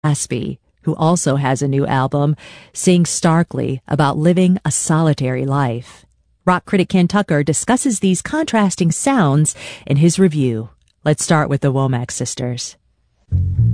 Aspie, who also has a new album, sings starkly about living a solitary life. Rock critic Ken Tucker discusses these contrasting sounds in his review. Let's start with the Womack sisters.